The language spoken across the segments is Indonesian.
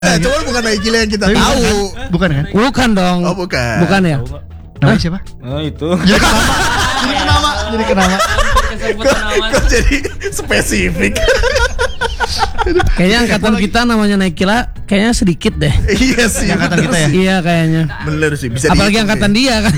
Cuman bukan Naikila yang kita tahu. Bukan kan? Bukan dong. Oh, bukan. Bukan ya? Namanya siapa? Oh itu. Jadi kenapa? Kok jadi spesifik? Kayaknya angkatan kita namanya Naikila kayaknya sedikit deh. Iya sih. Angkatan kita ya? Iya kayaknya. Bener sih. Bisa Apalagi dihitung angkatan sih. dia kan.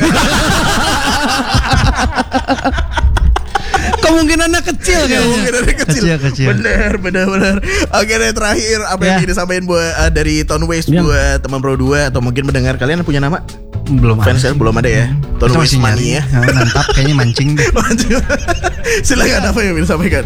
Kemungkinannya kecil Ya, kayaknya. mungkin ada kecil. Kecil. Bener. Oke deh, terakhir apa yang Ya. ingin disampaikan buat dari Tone Waves Ya. buat teman Pro 2 atau mungkin mendengar kalian punya nama? Belum ada. Fansnya belum ada ya. Tone Kita Waves masih nyari. Mania. Mantap, kayaknya mancing deh. Silakan apa yang ingin disampaikan?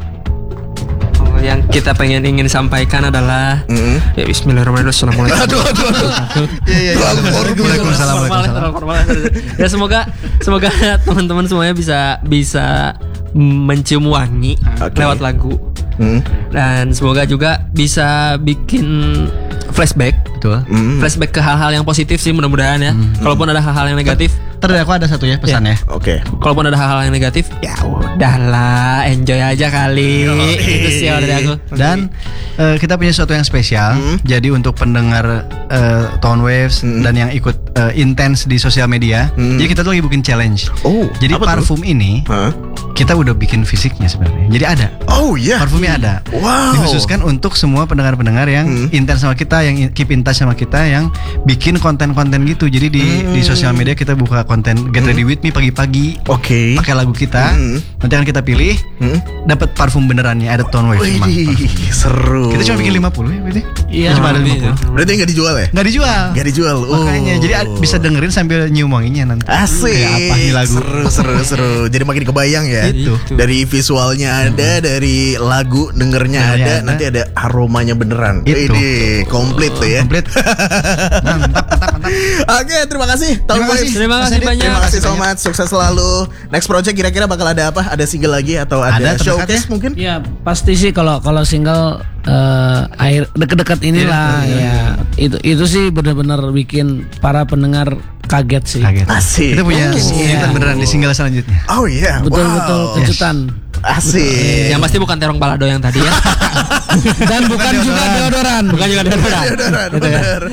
Yang kita ingin sampaikan adalah ya Bismillahirrahmanirrahim. Assalamualaikum. Aduh. Iya. Waalaikumsalam. Ya semoga teman-teman semuanya bisa mencium wangi Oke. lewat lagu. Hmm. Dan semoga juga bisa bikin flashback Betul. flashback ke hal-hal yang positif sih mudah-mudahan ya. Kalaupun ada hal-hal yang negatif, Tadi aku ada satu ya pesannya. Oke. kalaupun ada hal-hal yang negatif, ya udahlah, enjoy aja kali. Itu sih kalau dari aku. Dan kita punya sesuatu yang spesial. Jadi untuk pendengar Tone Waves dan yang ikut intens di sosial media, jadi kita tuh lagi bikin challenge. Oh, Jadi apa tuh? parfum ini Hah? kita udah bikin fisiknya sebenarnya. Jadi ada. Oh iya. Parfumnya ada. Wow. Dikhususkan untuk semua pendengar-pendengar yang intens sama kita, yang keep in touch sama kita, yang bikin konten-konten gitu. Jadi di sosial media kita buka konten Get Ready With Me pagi-pagi. Oke. Pakai lagu kita. Nanti akan kita pilih. Dapat parfum benerannya, ada Tone Waves. Wih, seru. Kita cuma bikin 50 ya berarti. Iya, Cuma ada lebih, 50. Berarti nggak dijual ya? Nggak dijual. Nggak dijual. Makanya jadi bisa dengerin sambil nyium wanginya nanti. Asik. Kayak apa nih lagu? Seru. Jadi makin kebayang ya. Itu. Dari visualnya ada, dari lagu dengernya Dengernya ada, ada. nanti ada aromanya beneran. Itu. Ini komplit tuh ya. Komplit. Mantap. Oke, terima kasih Tone Terima Waves. kasih. Terima kasih banyak. Terima kasih so much. Sukses selalu. Next project kira-kira bakal ada apa? Ada single lagi atau ada Ada terdekat showcase ya? mungkin? Ya pasti sih kalau single air deket-deket inilah ya itu sih benar-benar bikin para pendengar kaget sih. Kaget. Asik. Kita punya Oh. kejutan beneran di single selanjutnya. Oh iya. Betul-betul Wow. kejutan. Asik. Yang pasti bukan terong balado yang tadi ya. Dan bukan juga deodoran. Bukan juga deodoran. Deodoran, Gitu ya. bener.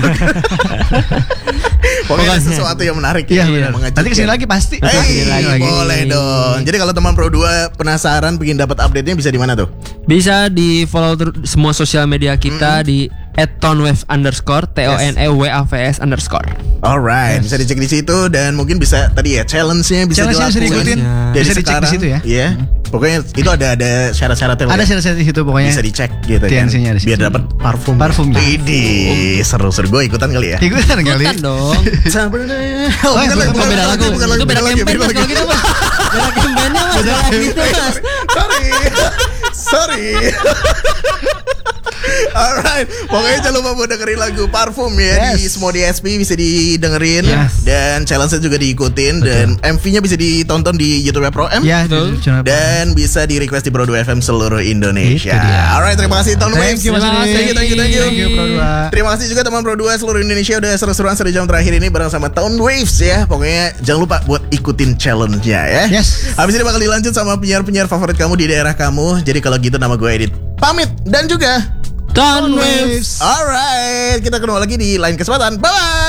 Pokoknya ada sesuatu yang menarik Iya ya, benar. mengejutkan. Nanti kesini lagi pasti. Hey, Lagi. boleh dong. Jadi kalau teman Pro 2 penasaran pengen dapat update-nya bisa di mana tuh? Bisa di follow semua sosial media kita di @tonewave_, TONEWAVS_. Alright, bisa dicek di situ dan mungkin bisa tadi ya challenge-nya bisa Challenge-nya bisa dilakukan. diikutin. Dari Bisa dicek di sekarang, situ ya. Iya. Pokoknya itu ada syarat-syaratnya. Ada ya. syarat-syarat di situ pokoknya. Bisa dicek gitu kan. TNC-nya ada di Biar situ. dapat parfum. Parfumnya. Ini seru-seru, gue ikutan kali ya. Ikutan kali. Bukan dong. Oh, bukan lagi, Kok beda lagu? bukan lagi, Itu beda lagi, campaign mas kalau gitu mas. Beda campaignnya mas. Beda gitu mas. Sorry. Alright, pokoknya jangan lupa buat dengerin lagu Parfum ya di semua DSP bisa didengerin dan challenge-nya juga diikutin dan MV-nya bisa ditonton di YouTube Pro M Ya, Betul. dan dan bisa di request di Pro 2 FM seluruh Indonesia. Itu dia. Alright, terima kasih Tone Waves. Thank you, Mas Adi. Thank you. Thank you, Pro 2. Terima kasih juga teman Pro 2 seluruh Indonesia udah seru-seruan 1 jam terakhir ini bareng sama Tone Waves ya. Pokoknya jangan lupa buat ikutin challenge-nya ya. Yes. Habis ini bakal dilanjut sama penyiar-penyiar favorit kamu di daerah kamu. Jadi kalau gitu nama gue Edit pamit dan juga Tone Waves. Alright, kita ketemu lagi di lain kesempatan. Bye.